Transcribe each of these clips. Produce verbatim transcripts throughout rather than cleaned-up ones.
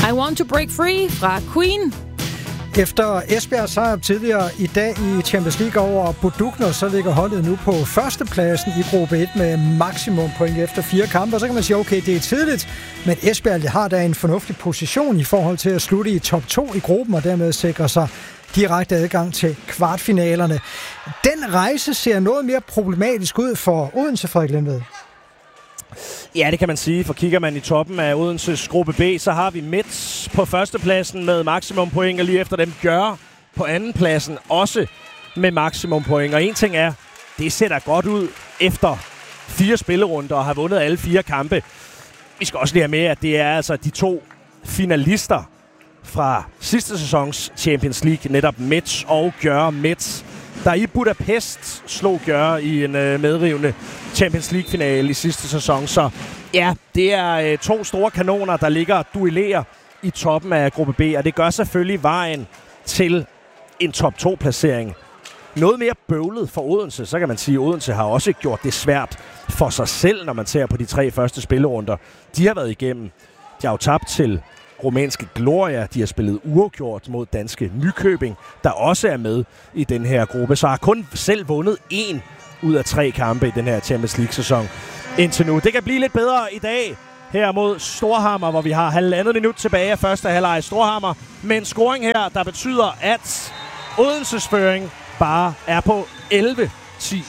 I Want to Break Free fra Queen. Efter Esbjergs sejr tidligere i dag i Champions League over Bodø, så ligger holdet nu på førstepladsen i gruppe et med maksimum point efter fire kampe. Og så kan man sige, okay, det er tidligt, men Esbjerg har da en fornuftig position i forhold til at slutte i top to i gruppen og dermed sikre sig direkte adgang til kvartfinalerne. Den rejse ser noget mere problematisk ud for Odense, Frederik Lindved. Ja, det kan man sige, for kigger man i toppen af Odenses gruppe B, så har vi Metz på førstepladsen med maksimum point, og lige efter dem Gør på andenpladsen også med maksimum point. Og en ting er, det ser da godt ud efter fire spillerunder og har vundet alle fire kampe. Vi skal også lige have med, at det er altså de to finalister fra sidste sæsons Champions League, netop Metz og Gør Metz, der i Budapest slog Gør i en øh, medrivende Champions League-finale i sidste sæson. Så ja, det er øh, to store kanoner, der ligger og duellerer i toppen af gruppe B, og det gør selvfølgelig vejen til en top to-placering noget mere bøvlet for Odense. Så kan man sige, at Odense har også gjort det svært for sig selv, når man ser på de tre første spillerunder. De har været igennem. De har jo tabt til rumænske Gloria. De har spillet uafgjort mod danske Nykøbing, der også er med i den her gruppe. Så har kun selv vundet en ud af tre kampe i den her Champions League-sæson indtil nu. Det kan blive lidt bedre i dag her mod Storhamar, hvor vi har halvandet minut tilbage af første halvleg. Storhamar med en scoring her, der betyder, at Odenses føring bare er på elleve ti.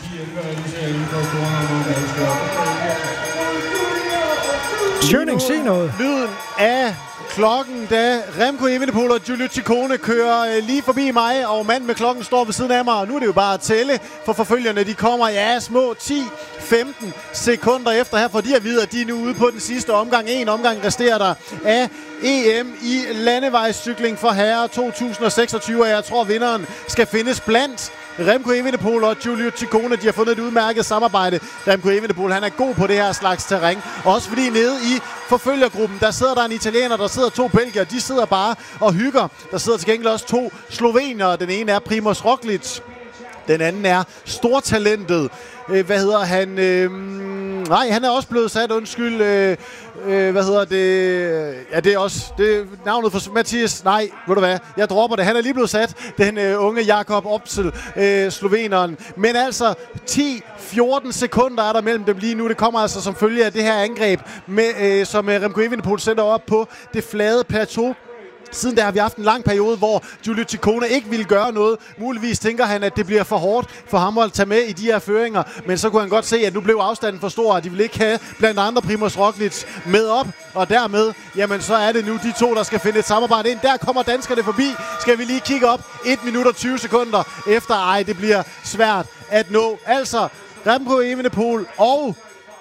Schøning, se noget. Lyden af klokken, da Remco Evenepoel og Giulio Ciccone kører øh, lige forbi mig, og manden med klokken står ved siden af mig, og nu er det jo bare at tælle, for forfølgerne de kommer, ja, små ti femten sekunder efter her, for de har videre, at de er nu ude på den sidste omgang. En omgang resterer der af E M i landevejscykling for herrer to tusind seksogtyve, og jeg tror, vinderen skal findes blandt Remco Evenepoel og Giulio Ciccone. De har fundet et udmærket samarbejde. Remco Evenepoel, han er god på det her slags terræn. Også fordi nede i forfølgergruppen, der sidder der en italiener, der sidder to belgier. De sidder bare og hygger. Der sidder til gengæld også to slovenere. Den ene er Primož Roglič. Den anden er stortalentet. Øh, hvad hedder han? Øh, nej, han er også blevet sat, undskyld. Øh, øh, hvad hedder det? Ja, det er også det er navnet for Mathias. Nej, ved du hvad? Jeg dropper det. Han er lige blevet sat. Den øh, unge Jakob Opsel, øh, sloveneren. Men altså, ti fjorten sekunder er der mellem dem lige nu. Det kommer altså som følge af det her angreb, med, øh, som øh, Remco Evenepoel sender op på det flade plateau. Siden der har vi haft en lang periode, hvor Giulio Ciccone ikke ville gøre noget. Muligvis tænker han, at det bliver for hårdt for ham at tage med i de her føringer. Men så kunne han godt se, at nu blev afstanden for stor, og de ville ikke have blandt andre Primož Roglič med op. Og dermed, jamen så er det nu de to, der skal finde et samarbejde ind. Der kommer danskerne forbi. Skal vi lige kigge op. et minut og tyve sekunder efter. Ej, det bliver svært at nå. Altså, Remco Evenepoel og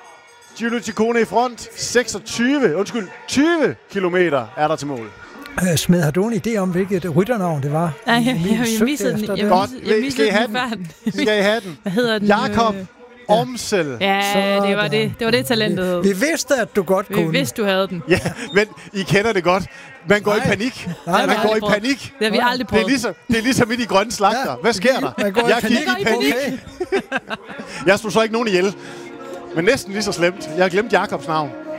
Giulio Ciccone i front. seksogtyve, undskyld, tyve kilometer er der til mål. Smed, har du en idé om, hvilket rytternavn det var? Nej, jeg, jeg, jeg, jeg missede den. Jeg, Godt, jeg missede skal I have den. den? Skal I have den? Hvad hedder den? Jakob Omsel. Ja, Så det var det. Det var det talentet hed. Vi, vi vidste, at du godt kunne. Vi vidste, du havde den. Ja, men I kender det godt. Man går Nej. i panik. Nej, Man nej. går i panik. Det har vi aldrig Det prøvet. er ligesom, det er ligesom i de grønne slagter. Ja, Hvad sker der? man går i Jeg panik. gik i Man går i panik. Jeg slog så ikke nogen ihjel. Men næsten lige så slemt. Jeg har glemt Jakobs navn.